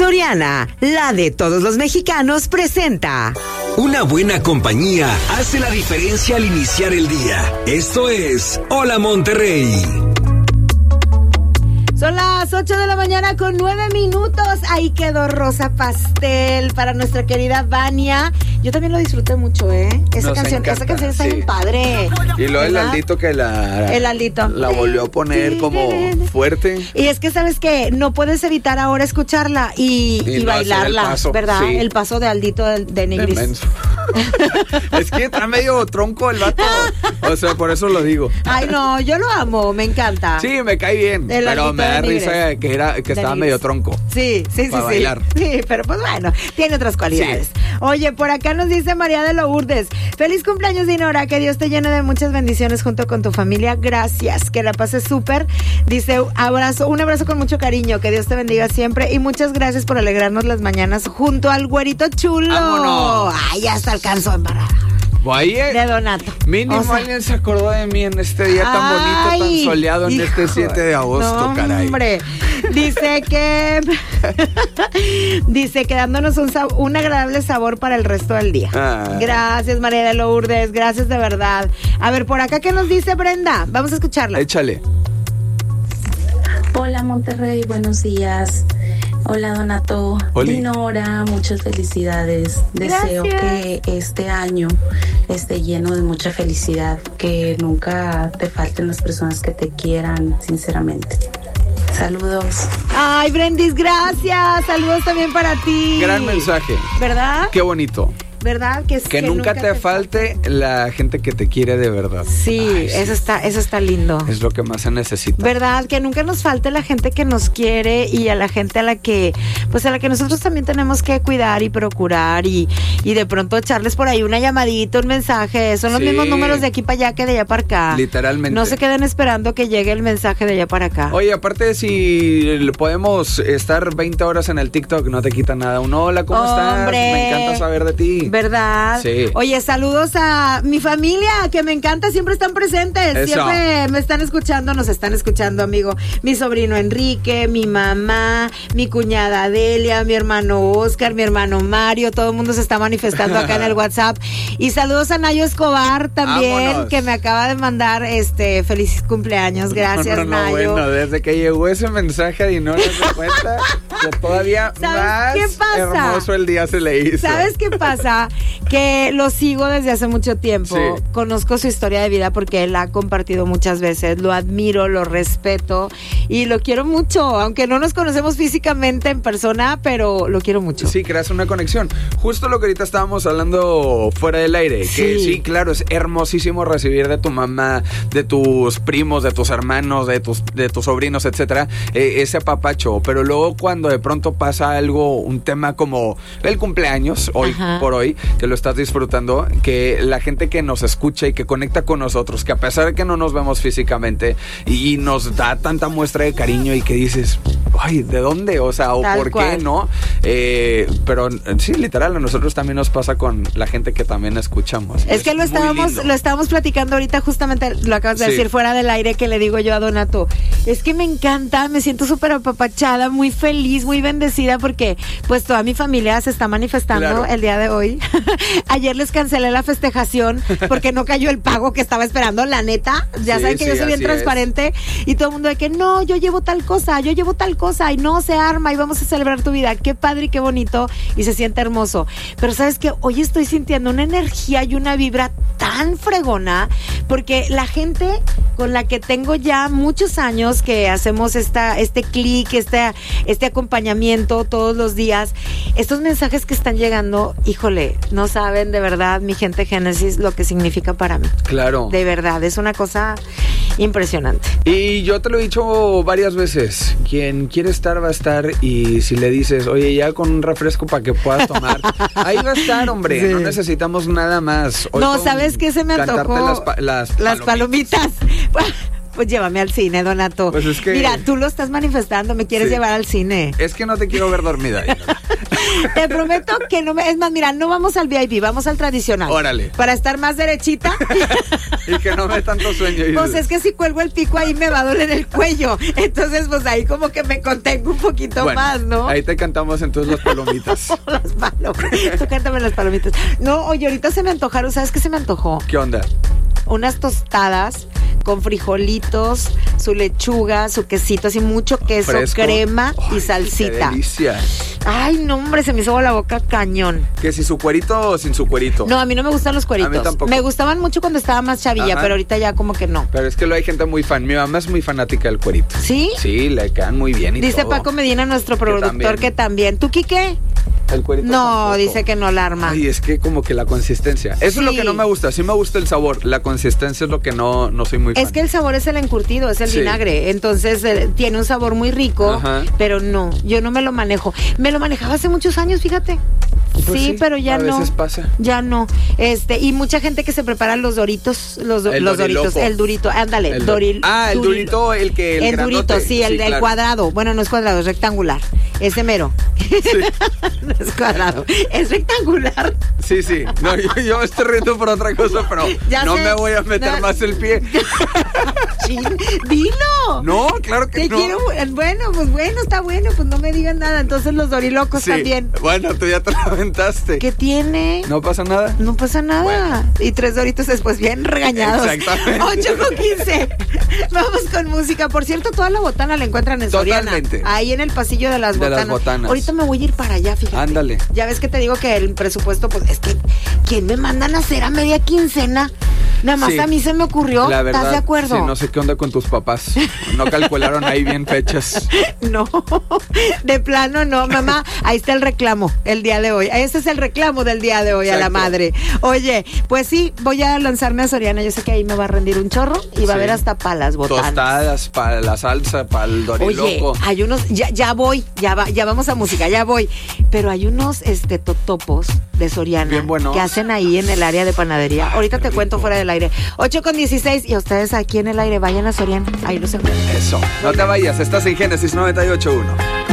Soriana, la de todos los mexicanos, presenta. Una buena compañía hace la diferencia al iniciar el día. Esto es Hola Monterrey. Son las 8 de la mañana con 9 minutos. Ahí quedó Rosa Pastel para nuestra querida Vania. Yo también lo disfruté mucho, Esa canción está bien padre. Y luego el Aldito que la volvió a poner como fuerte. Y es que sabes que no puedes evitar ahora escucharla y bailarla, ¿verdad? Sí. El paso de Aldito de Nigris. Es que está medio tronco el vato. O sea, por eso lo digo. Ay, no, yo lo amo, me encanta. Sí, me cae bien, pero me da risa que estaba medio tronco. Sí. Bailar. Sí, pero pues bueno, tiene otras cualidades. Sí. Oye, por acá nos dice María de Lourdes: feliz cumpleaños, Dinora, que Dios te llene de muchas bendiciones junto con tu familia. Gracias, que la pases súper. Dice, un abrazo con mucho cariño, que Dios te bendiga siempre y muchas gracias por alegrarnos las mañanas junto al güerito chulo. ¡Vámonos! Ay, ya hasta alcanzó a embarrar. De Donato. Mínimo alguien se acordó de mí en este día tan bonito, tan soleado, en este 7 de agosto, caray. Hombre, dice que dándonos un agradable sabor para el resto del día. Gracias, María de Lourdes, gracias de verdad. A ver, por acá, ¿qué nos dice Brenda? Vamos a escucharla. Échale. Hola, Monterrey, buenos días. Hola, Donato. Dinora, muchas felicidades. Deseo que este año esté lleno de mucha felicidad, que nunca te falten las personas que te quieran, sinceramente. Saludos. Ay, Brendis, gracias. Saludos también para ti. Gran mensaje. ¿Verdad? Qué bonito. ¿Verdad? Que nunca te falte la gente que te quiere de verdad. Sí, eso está lindo. Es lo que más se necesita. ¿Verdad? Que nunca nos falte la gente que nos quiere y a la gente a la que nosotros también tenemos que cuidar y procurar y de pronto echarles por ahí una llamadita, un mensaje. Son los mismos números de aquí para allá que de allá para acá. Literalmente. No se queden esperando que llegue el mensaje de allá para acá. Oye, aparte si podemos estar 20 horas en el TikTok, no te quita nada. Hola, ¿cómo estás? Me encanta saber de ti. ¿Verdad? Sí. Oye, saludos a mi familia, que me encanta, siempre están presentes. Eso. Siempre me están escuchando, nos están escuchando, amigo. Mi sobrino Enrique, mi mamá, mi cuñada Delia, mi hermano Oscar, mi hermano Mario, todo el mundo se está manifestando acá en el WhatsApp. Y saludos a Nayo Escobar también, vámonos, que me acaba de mandar feliz cumpleaños. Gracias, Nayo. Bueno, desde que llegó ese mensaje y no nos da cuenta, que todavía más hermoso el día se le hizo. ¿Sabes qué pasa? Que lo sigo desde hace mucho tiempo. Sí. Conozco su historia de vida porque él ha compartido muchas veces. Lo admiro, lo respeto y lo quiero mucho. Aunque no nos conocemos físicamente en persona, pero lo quiero mucho. Sí, creas una conexión. Justo lo que ahorita estábamos hablando fuera del aire. Sí. Que sí, claro, es hermosísimo recibir de tu mamá, de tus primos, de tus hermanos, de tus sobrinos, etcétera, ese apapacho. Pero luego cuando de pronto pasa algo, un tema como el cumpleaños, hoy por hoy, que lo estás disfrutando, que la gente que nos escucha y que conecta con nosotros, que a pesar de que no nos vemos físicamente y nos da tanta muestra de cariño y que dices, ay, ¿de dónde? O sea, o tal por cual. qué, ¿no? Pero sí, literal, a nosotros también nos pasa con la gente que también escuchamos. Es que lo estábamos platicando ahorita, justamente lo acabas de decir fuera del aire, que le digo yo a Donato, es que me encanta, me siento súper apapachada, muy feliz, muy bendecida, porque pues toda mi familia se está manifestando el día de hoy. Ayer les cancelé la festejación porque no cayó el pago que estaba esperando, la neta. Ya saben que yo soy bien transparente y todo el mundo de que no, yo llevo tal cosa y no se arma y vamos a celebrar tu vida. Qué padre y qué bonito y se siente hermoso. Pero sabes que hoy estoy sintiendo una energía y una vibra tan fregona porque la gente con la que tengo ya muchos años que hacemos este clic, este acompañamiento todos los días, estos mensajes que están llegando, híjole, no saben de verdad, mi gente Génesis, lo que significa para mí. Claro. De verdad, es una cosa impresionante. Y yo te lo he dicho varias veces, quien quiere estar va a estar, y si le dices, oye, ya con un refresco para que puedas tomar, ahí va a estar, hombre, no necesitamos nada más. Hoy no, ¿sabes qué se me antojó? Las palomitas. Pues llévame al cine, Donato. Pues es que... Mira, tú lo estás manifestando, me quieres llevar al cine. Es que no te quiero ver dormida. Te prometo que no me... Es más, mira, no vamos al VIP, vamos al tradicional. Órale. Para estar más derechita. Y que no me dé tanto sueño. Pues es que si cuelgo el pico ahí me va a doler el cuello. Entonces, pues ahí como que me contengo un poquito más, ¿no? Ahí te cantamos entonces las palomitas. Las palomitas. Tú cántame las palomitas. No, oye, ahorita se me antojaron. ¿Sabes qué se me antojó? ¿Qué onda? Unas tostadas con frijolitos, su lechuga, su quesito, así mucho queso, fresco, crema y salsita. ¡Qué delicia! Ay, no, hombre, se me hizo la boca cañón. ¿Que si su cuerito o sin su cuerito? No, a mí no me gustan los cueritos. A mí tampoco. Me gustaban mucho cuando estaba más chavilla, ajá, pero ahorita ya como que no. Pero es que hay gente muy fan. Mi mamá es muy fanática del cuerito. ¿Sí? Sí, le quedan muy bien y dice todo. Paco Medina, nuestro productor, que también. ¿Tú, Quique? El cuerito no, tampoco. Dice que no la arma. Ay, es que como que la consistencia. Eso sí es lo que no me gusta. Sí me gusta el sabor. La consistencia es lo que no soy muy fan. Es que el sabor es el encurtido, es el vinagre. Entonces tiene un sabor muy rico, ajá, pero no, yo no me lo manejo. Me lo manejaba hace muchos años, fíjate. Pues sí, pero ya no. A veces pasa. Ya no. Y mucha gente que se prepara los Doritos, los Doritos, el Durito, ándale, el Durito, el que el Durito, sí, el claro, cuadrado. Bueno, no es cuadrado, es rectangular. Ese mero. Sí. No es cuadrado, es rectangular. Sí, sí. No, yo me estoy riendo por otra cosa, pero ya no me voy a meter más el pie. Dilo. No, claro que no. Quiero, bueno, está bueno, pues no me digan nada. Entonces los dorilocos también. Bueno, tú ya te lo aventaste. ¿Qué tiene? ¿No pasa nada? No pasa nada. Bueno. Y 3 Doritos después bien regañados. Exactamente. 8:15. Vamos con música. Por cierto, toda la botana la encuentran en Soriana. Totalmente. Ahí en el pasillo de las botanas. Ahorita me voy a ir para allá, fíjate. Ándale. Ya ves que te digo que el presupuesto, pues es que ¿quién me mandan a hacer a media quincena? Nada más a mí se me ocurrió. La verdad, ¿estás de acuerdo? Sí, no sé qué onda con tus papás. No calcularon ahí bien fechas. No, de plano no, mamá. Ahí está el reclamo el día de hoy. Ese es el reclamo del día de hoy. Exacto. A la madre. Oye, pues sí, voy a lanzarme a Soriana. Yo sé que ahí me va a rendir un chorro y va a haber hasta para las botanas. Tostadas, para la salsa, para el doriloco. Oye, hay unos, ya vamos a música, ya voy. Pero hay unos totopos de Soriana bien buenos que hacen ahí en el área de panadería. Ahorita te cuento fuera del aire. 8:16 y ustedes aquí en el aire vayan a Soriana. Ahí los encuentran. Eso. No te vayas, estás en Génesis 98.1.